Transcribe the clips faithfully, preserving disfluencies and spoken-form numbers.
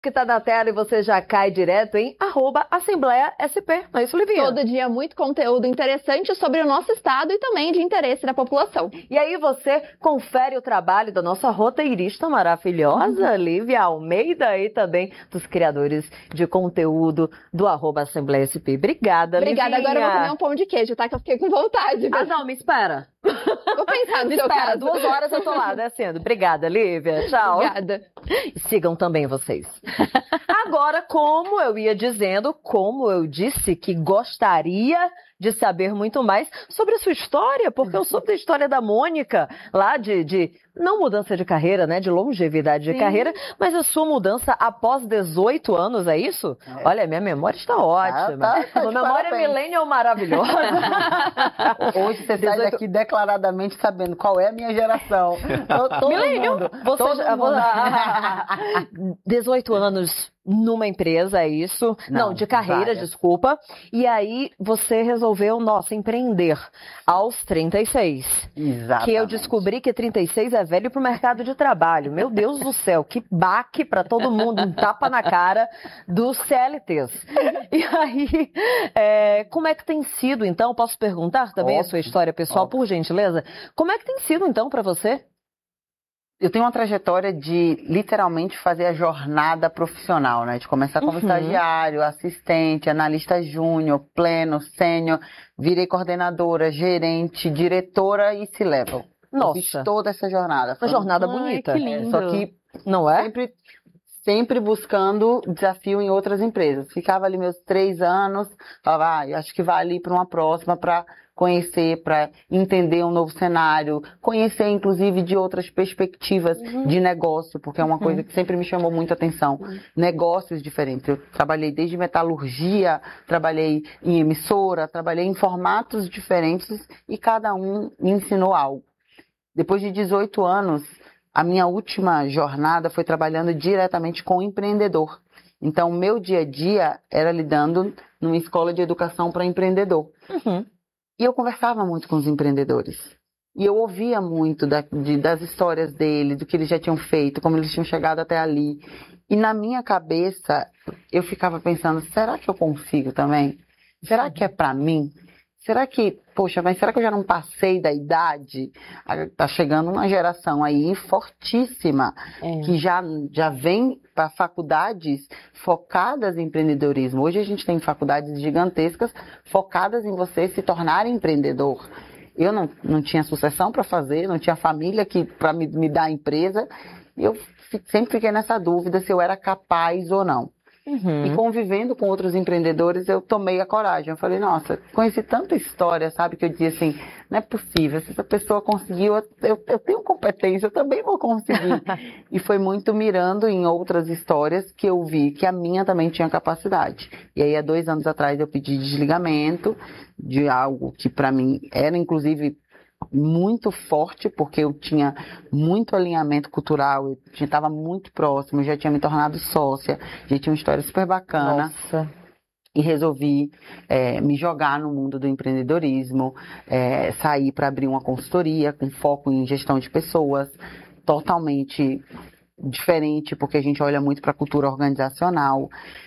que tá na tela e você já cai direto em arroba Assembleia S P. Não é isso, Livinha? Todo dia muito conteúdo interessante sobre o nosso estado e também de interesse da população. E aí você confere o trabalho da nossa roteirista maravilhosa, uhum. Lívia Almeida, e também dos criadores de conteúdo do arroba Assembleia S P. Obrigada, Obrigada. Livinha. Agora eu vou comer um pão de queijo, tá? Que eu fiquei com vontade. Ah, não, me espera. Vou pensar no me seu espera, caso. duas horas eu tô lá descendo. Obrigada, Lívia. Tchau. Obrigada. Sigam também vocês. Agora, como eu ia dizendo, como eu disse que gostaria de saber muito mais sobre a sua história, porque eu soube da história da Mônica, lá de, de não mudança de carreira, né, de longevidade de Sim. carreira, mas a sua mudança após dezoito anos, é isso? É. Olha, minha memória está ótima. Ah, tá, tá Uma memória parabéns. millennial maravilhosa. Hoje você sai daqui declaradamente sabendo qual é a minha geração. Todo millennial. Mundo, você todo já, mundo. dezoito anos numa empresa, é isso? Não, não de carreira, várias. Desculpa. E aí você resolveu, nossa, empreender aos trinta e seis. Exatamente. Que eu descobri que trinta e seis é velho pro mercado de trabalho. Meu Deus do céu, que baque para todo mundo, um tapa na cara dos C L Ts. E aí, é, como é que tem sido, então? Posso perguntar também Óbvio. A sua história pessoal, Óbvio. Por gentileza? Como é que tem sido, então, para você? Eu tenho uma trajetória de literalmente fazer a jornada profissional, né? De começar como uhum. estagiário, assistente, analista júnior, pleno, sênior, virei coordenadora, gerente, diretora e C-level. Nossa. Eu fiz toda essa jornada. Uma jornada Ai, bonita. Que lindo. Só que não é? Sempre, sempre buscando desafio em outras empresas. Ficava ali meus três anos, falava, ah, eu acho que vai ali para uma próxima para conhecer, para entender um novo cenário, conhecer inclusive de outras perspectivas uhum. de negócio, porque é uma uhum. coisa que sempre me chamou muita atenção. Uhum. Negócios diferentes. Eu trabalhei desde metalurgia, trabalhei em emissora, trabalhei em formatos diferentes e cada um me ensinou algo. Depois de dezoito anos, a minha última jornada foi trabalhando diretamente com o empreendedor. Então, o meu dia a dia era lidando numa escola de educação para empreendedor. Uhum. E eu conversava muito com os empreendedores. E eu ouvia muito da, de, das histórias deles, do que eles já tinham feito, como eles tinham chegado até ali. E na minha cabeça, eu ficava pensando, será que eu consigo também? Será que é para mim? Será que, poxa, mas será que eu já não passei da idade? Tá chegando uma geração aí fortíssima, é. que já, já vem para faculdades focadas em empreendedorismo. Hoje a gente tem faculdades gigantescas focadas em você se tornar empreendedor. Eu não, não tinha sucessão para fazer, não tinha família para me, me dar empresa. E eu sempre fiquei nessa dúvida se eu era capaz ou não. Uhum. E convivendo com outros empreendedores, eu tomei a coragem. Eu falei, nossa, conheci tanta história, sabe? Que eu dizia assim, não é possível. Se essa pessoa conseguiu, eu, eu tenho competência, eu também vou conseguir. E foi muito mirando em outras histórias que eu vi que a minha também tinha capacidade. E aí, há dois anos atrás, eu pedi desligamento de algo que para mim era, inclusive, muito forte, porque eu tinha muito alinhamento cultural, eu estava muito próximo, eu já tinha me tornado sócia, já tinha uma história super bacana. Nossa. E resolvi é, me jogar no mundo do empreendedorismo, é, sair para abrir uma consultoria com foco em gestão de pessoas, totalmente diferente, porque a gente olha muito para a cultura organizacional.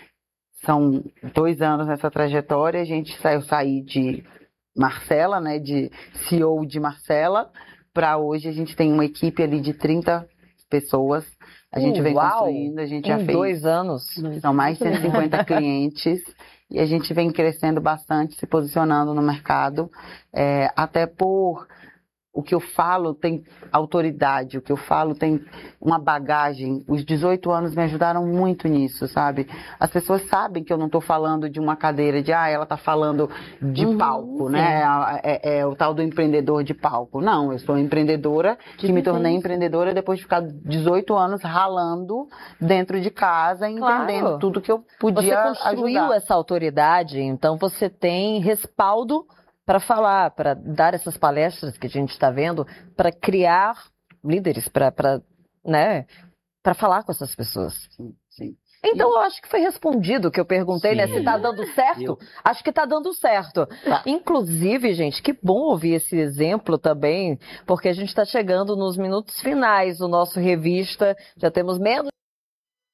São dois anos nessa trajetória, a gente eu saí de Marcela, né, de C E O de Marcela, para hoje a gente tem uma equipe ali de trinta pessoas. A gente uh, vem uau, construindo, a gente já em fez... dois anos. São mais de cento e cinquenta clientes e a gente vem crescendo bastante, se posicionando no mercado, é, até por... O que eu falo tem autoridade, o que eu falo tem uma bagagem. Os dezoito anos me ajudaram muito nisso, sabe? As pessoas sabem que eu não estou falando de uma cadeira de, ah, ela está falando de uhum, palco, né? É, é, é o tal do empreendedor de palco. Não, eu sou empreendedora, que, que me tornei empreendedora depois de ficar dezoito anos ralando dentro de casa, entendendo claro. Tudo que eu podia ajudar. Você construiu ajudar. Essa autoridade, então você tem respaldo para falar, para dar essas palestras que a gente está vendo, para criar líderes, para, né, para falar com essas pessoas. Sim, sim. Então, eu acho que foi respondido o que eu perguntei, sim, né? Se tá dando certo. Eu... Acho que tá dando certo. Tá. Inclusive, gente, que bom ouvir esse exemplo também, porque a gente está chegando nos minutos finais do nosso revista. Já temos menos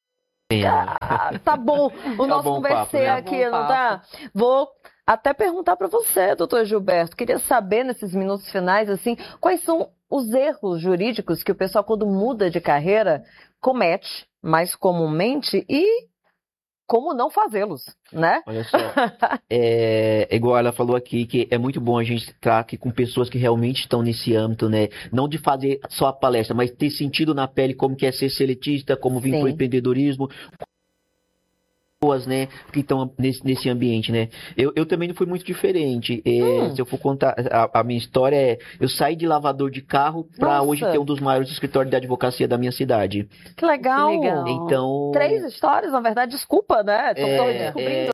Ah, tá bom. O nosso bom o conversar papo, né? aqui, Bom não tá? Vou até perguntar para você, doutor Gilberto. Queria saber, nesses minutos finais, assim, quais são os erros jurídicos que o pessoal, quando muda de carreira, comete mais comumente e como não fazê-los, né? Olha só, é, igual ela falou aqui, que é muito bom a gente estar aqui com pessoas que realmente estão nesse âmbito, né? Não de fazer só a palestra, mas ter sentido na pele como que é ser seletista, como vir Sim. para o empreendedorismo, pessoas, né, que estão nesse, nesse ambiente, né? Eu, eu também não fui muito diferente. É, Hum. Se eu for contar, a, a minha história é, eu saí de lavador de carro para Nossa. hoje ter um dos maiores escritórios de advocacia da minha cidade. Que legal. Que legal. Então... Três histórias, na verdade, desculpa, né? Tô É, descobrindo.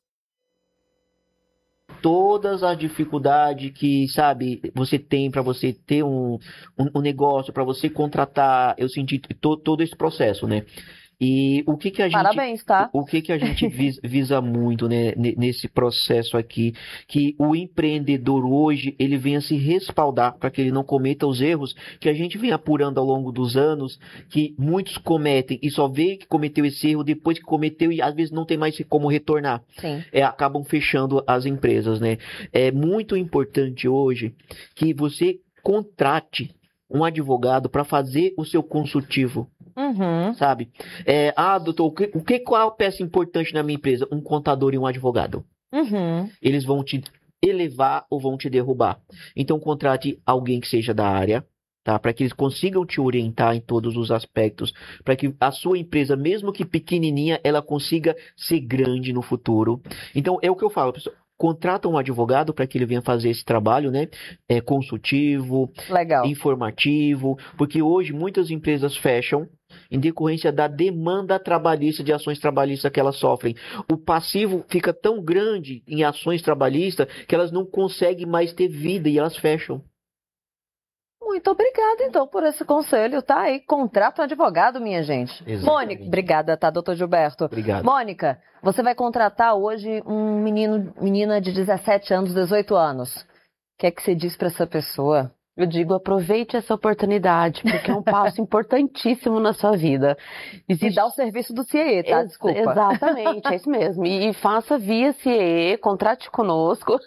todas as dificuldades que, sabe, você tem para você ter um, um, um negócio, para você contratar, eu senti to, todo esse processo, né? E o que que a gente... Parabéns, tá? O que que a gente vis- visa muito, né, ne- nesse processo aqui, que o empreendedor hoje, ele venha se respaldar para que ele não cometa os erros que a gente vem apurando ao longo dos anos, que muitos cometem e só vê que cometeu esse erro depois que cometeu e às vezes não tem mais como retornar. Sim. É, acabam fechando as empresas, né? É muito importante hoje que você contrate um advogado para fazer o seu consultivo, Uhum. sabe? É, ah, doutor, o que, o que qual é a peça importante na minha empresa? Um contador e um advogado. Uhum. Eles vão te elevar ou vão te derrubar. Então, contrate alguém que seja da área, tá? Para que eles consigam te orientar em todos os aspectos, para que a sua empresa, mesmo que pequenininha, ela consiga ser grande no futuro. Então, é o que eu falo, pessoal. Contrata um advogado para que ele venha fazer esse trabalho, né? É, consultivo, Legal. informativo, porque hoje muitas empresas fecham em decorrência da demanda trabalhista, de ações trabalhistas que elas sofrem. O passivo fica tão grande em ações trabalhistas que elas não conseguem mais ter vida e elas fecham. Muito obrigada, então, por esse conselho, tá? Aí, contrata um advogado, minha gente. Exatamente. Mônica, obrigada, tá, doutor Gilberto? Obrigado. Mônica, você vai contratar hoje um menino, menina de dezessete anos, dezoito anos. O que é que você diz para essa pessoa? Eu digo, aproveite essa oportunidade, porque é um passo importantíssimo na sua vida. E dá o serviço do C I E, tá? Ex- Desculpa. Exatamente, é isso mesmo. E, e faça via C I E, contrate conosco.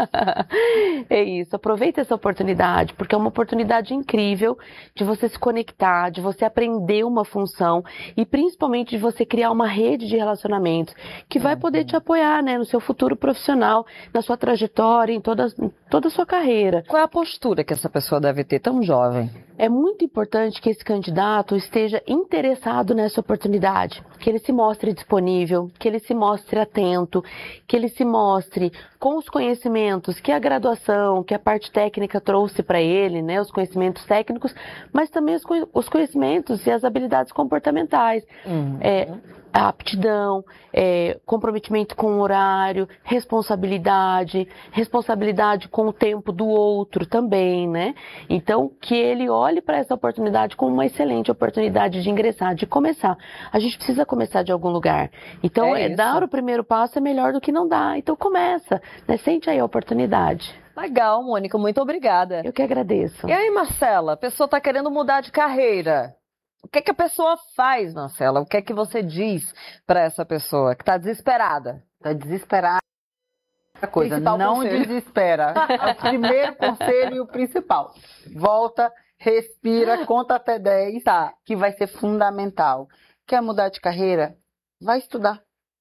É isso, aproveite essa oportunidade, porque é uma oportunidade incrível de você se conectar, de você aprender uma função e principalmente de você criar uma rede de relacionamentos que vai poder te apoiar, né, no seu futuro profissional, na sua trajetória, em toda, em toda a sua carreira. Qual é a postura que essa pessoa deve ter tão jovem? É muito importante que esse candidato esteja interessado nessa oportunidade, que ele se mostre disponível, que ele se mostre atento, que ele se mostre com os conhecimentos que a graduação, que a parte técnica trouxe para ele, né, os conhecimentos técnicos, mas também os, co- os conhecimentos e as habilidades comportamentais. Uhum. É, a aptidão, é, comprometimento com o horário, responsabilidade, responsabilidade com o tempo do outro também, né? Então, que ele olhe para essa oportunidade como uma excelente oportunidade de ingressar, de começar. A gente precisa começar de algum lugar. Então, É é, isso. dar o primeiro passo é melhor do que não dar. Então, começa, né? Sente aí a oportunidade. Legal, Mônica, muito obrigada. Eu que agradeço. E aí, Marcela, a pessoa está querendo mudar de carreira. O que é que a pessoa faz, Marcela? O que é que você diz para essa pessoa que está desesperada? Tá desesperado. Outra coisa, Principal não conselho. desespera. É o primeiro conselho e o principal. Volta, respira, conta até dez, Tá. que vai ser fundamental. Quer mudar de carreira? Vai estudar.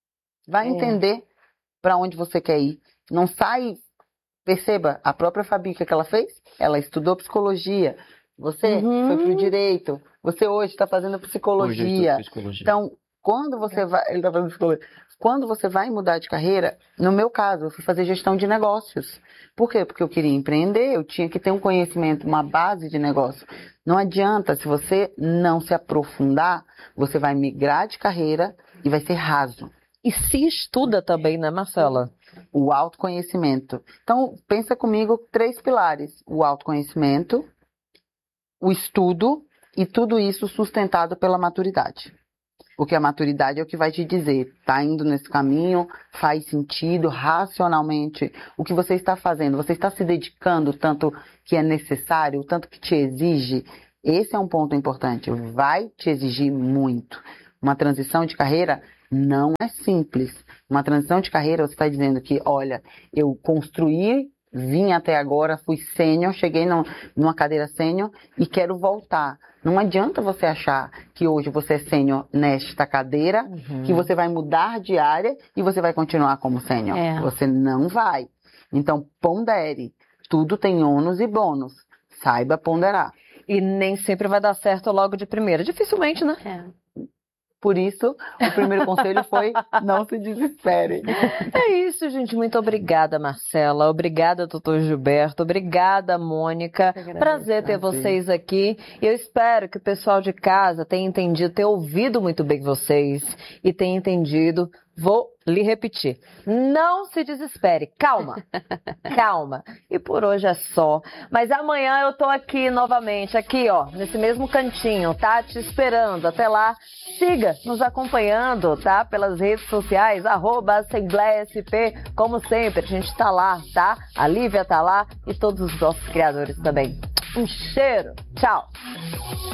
Vai É. entender para onde você quer ir. Não sai. Perceba, a própria Fabica que ela fez, ela estudou psicologia. Você Uhum. foi pro direito. Você hoje está fazendo psicologia. Hoje eu tô psicologia. Então, quando você vai, ele tá falando psicologia. Quando você vai mudar de carreira, no meu caso, eu fui fazer gestão de negócios. Por quê? Porque eu queria empreender, eu tinha que ter um conhecimento, uma base de negócio. Não adianta, se você não se aprofundar, você vai migrar de carreira e vai ser raso. E se estuda também, né, Marcela? O autoconhecimento. Então, pensa comigo três pilares: o autoconhecimento, o estudo e tudo isso sustentado pela maturidade. Porque a maturidade é o que vai te dizer, tá indo nesse caminho, faz sentido, racionalmente, o que você está fazendo, você está se dedicando o tanto que é necessário, o tanto que te exige. Esse é um ponto importante, vai te exigir muito. Uma transição de carreira Não é simples. Uma transição de carreira, você está dizendo que, olha, eu construí, vim até agora, fui sênior, cheguei no, numa cadeira sênior e quero voltar. Não adianta você achar que hoje você é sênior nesta cadeira, Uhum. que você vai mudar de área e você vai continuar como sênior. É. Você não vai. Então, pondere. Tudo tem ônus e bônus. Saiba ponderar. E nem sempre vai dar certo logo de primeira. Dificilmente, né? É. Por isso, o primeiro conselho foi não se desespere. É isso, gente. Muito obrigada, Marcela. Obrigada, doutor Gilberto. Obrigada, Mônica. agradeço. Prazer ter vocês aqui. Eu espero que o pessoal de casa tenha entendido, tenha ouvido muito bem vocês e tenha entendido. Vou lhe repetir. Não se desespere. Calma. Calma. E por hoje é só. Mas amanhã eu tô aqui novamente, aqui, ó, nesse mesmo cantinho, tá? Te esperando. Até lá. Siga nos acompanhando, tá? Pelas redes sociais, arroba Assembleia S P. Como sempre, a gente tá lá, tá? A Lívia tá lá e todos os nossos criadores também. Um cheiro. Tchau.